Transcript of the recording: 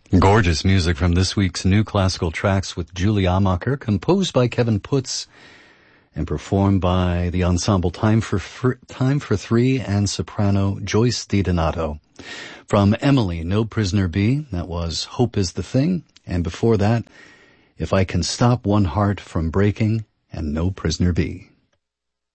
Gorgeous music from this week's New Classical Tracks with Julie Amacher, composed by Kevin Putz and performed by the ensemble Time for Three and soprano Joyce DiDonato. From Emily, No Prisoner Be, that was Hope is the Thing, and before that, If I Can Stop One Heart from Breaking and No Prisoner Be.